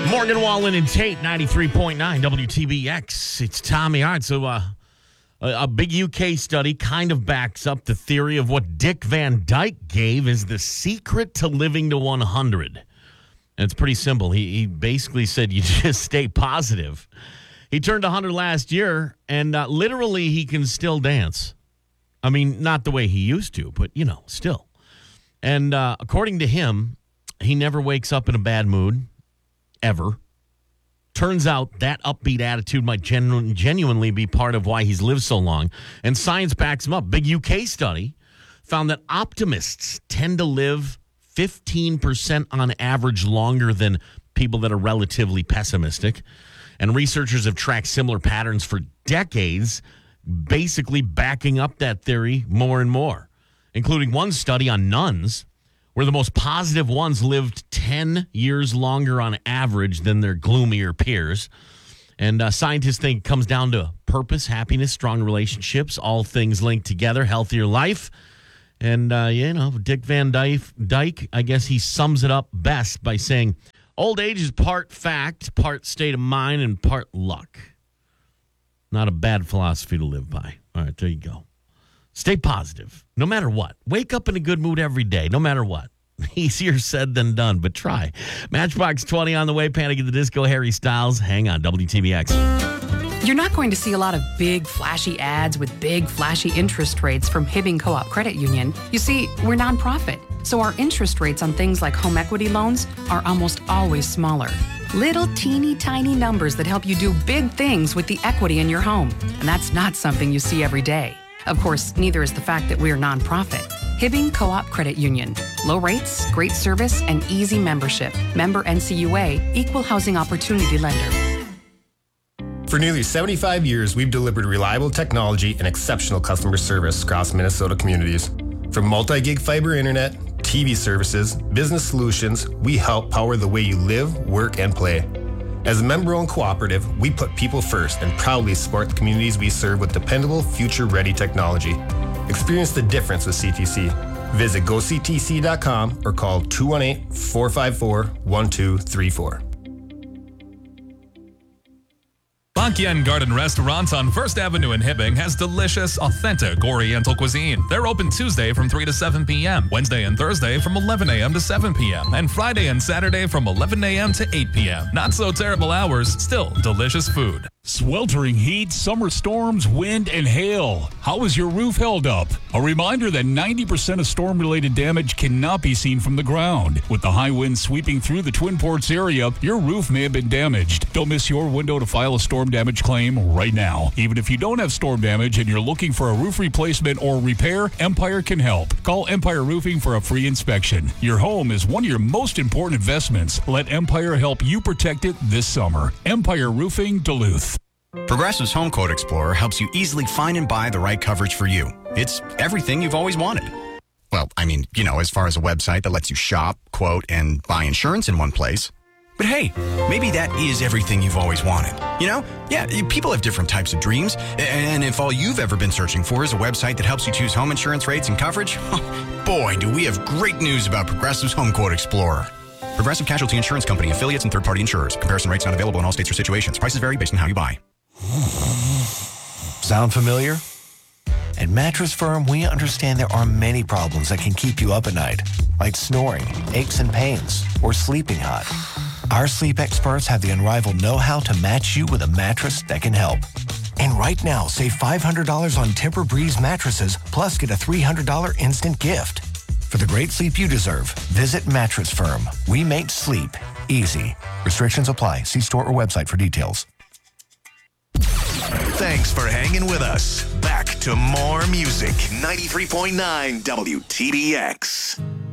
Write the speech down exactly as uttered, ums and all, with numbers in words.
Morgan Wallen and Tate, ninety-three point nine W T B X. It's Tommy. All right, so uh, a, a big U K study kind of backs up the theory of what Dick Van Dyke gave as the secret to living to one hundred. And it's pretty simple. He, he basically said you just stay positive. He turned one hundred last year, and uh, literally he can still dance. I mean, not the way he used to, but, you know, still. And uh, according to him, he never wakes up in a bad mood. Ever. Turns out that upbeat attitude might genu- genuinely be part of why he's lived so long. And science backs him up. Big U K study found that optimists tend to live fifteen percent on average longer than people that are relatively pessimistic. And researchers have tracked similar patterns for decades, basically backing up that theory more and more, including one study on nuns, where the most positive ones lived ten years longer on average than their gloomier peers. And uh, scientists think it comes down to purpose, happiness, strong relationships, all things linked together, healthier life. And, uh, you know, Dick Van Dyke, Dyke, I guess he sums it up best by saying, old age is part fact, part state of mind, and part luck. Not a bad philosophy to live by. All right, there you go. Stay positive, no matter what. Wake up in a good mood every day, no matter what. Easier said than done, but try. Matchbox twenty on the way. Panic at the Disco, Harry Styles. Hang on, W T B X. You're not going to see a lot of big, flashy ads with big, flashy interest rates from Hibbing Co-op Credit Union. You see, we're nonprofit, so our interest rates on things like home equity loans are almost always smaller. Little teeny tiny numbers that help you do big things with the equity in your home. And that's not something you see every day. Of course, neither is the fact that we're nonprofit. Hibbing Co-op Credit Union. Low rates, great service, and easy membership. Member N C U A, Equal Housing Opportunity Lender. For nearly seventy-five years, we've delivered reliable technology and exceptional customer service across Minnesota communities. From multi-gig fiber internet, T V services, business solutions, we help power the way you live, work, and play. As a member-owned cooperative, we put people first and proudly support the communities we serve with dependable, future-ready technology. Experience the difference with C T C. Visit go c t c dot com or call two one eight, four five four, one two three four. Bankyan Garden Restaurant on First Avenue in Hibbing has delicious, authentic Oriental cuisine. They're open Tuesday from three to seven p.m., Wednesday and Thursday from eleven a.m. to seven p.m., and Friday and Saturday from eleven a.m. to eight p.m. Not so terrible hours, still delicious food. Sweltering heat, summer storms, wind, and hail. How is your roof held up? A reminder that ninety percent of storm-related damage cannot be seen from the ground. With the high winds sweeping through the Twin Ports area, your roof may have been damaged. Don't miss your window to file a storm damage claim right now. Even if you don't have storm damage and you're looking for a roof replacement or repair, Empire can help. Call Empire Roofing for a free inspection. Your home is one of your most important investments. Let Empire help you protect it this summer. Empire Roofing, Duluth. Progressive's Home Quote Explorer helps you easily find and buy the right coverage for you. It's everything you've always wanted. Well, I mean, you know, as far as a website that lets you shop, quote, and buy insurance in one place. But hey, maybe that is everything you've always wanted. You know? Yeah, people have different types of dreams. And if all you've ever been searching for is a website that helps you choose home insurance rates and coverage, boy, do we have great news about Progressive's Home Quote Explorer. Progressive Casualty Insurance Company, affiliates, and third-party insurers. Comparison rates not available in all states or situations. Prices vary based on how you buy. Sound familiar? At Mattress Firm, we understand there are many problems that can keep you up at night, like snoring, aches and pains, or sleeping hot. Our sleep experts have the unrivaled know-how to match you with a mattress that can help. And right now, save five hundred dollars on Tempur-Breeze mattresses, plus get a three hundred dollars instant gift. For the great sleep you deserve, visit Mattress Firm. We make sleep easy. Restrictions apply. See store or website for details. Thanks for hanging with us. Back to more music. ninety-three point nine W T B X.